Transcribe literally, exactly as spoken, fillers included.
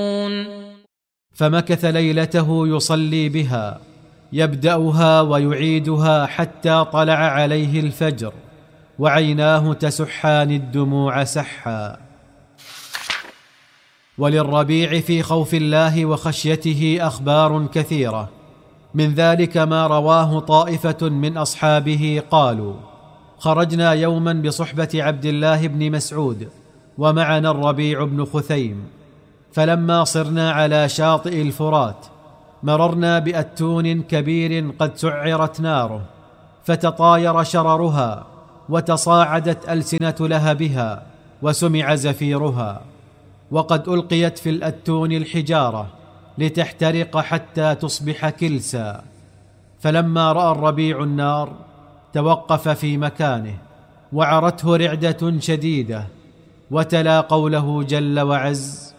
فمكث ليلته يصلي بها، يبدأها ويعيدها حتى طلع عليه الفجر وعيناه تسحان الدموع سحا. وللربيع في خوف الله وخشيته أخبار كثيرة، من ذلك ما رواه طائفة من أصحابه قالوا: خرجنا يوما بصحبة عبد الله بن مسعود ومعنا الربيع بن خثيم، فلما صرنا على شاطئ الفرات مررنا بأتون كبير قد سعرت ناره، فتطاير شررها وتصاعدت ألسنة لهبها وسمع زفيرها، وقد ألقيت في الأتون الحجارة لتحترق حتى تصبح كلسا. فلما رأى الربيع النار توقف في مكانه وعرته رعدة شديدة، وتلا قوله جل وعز: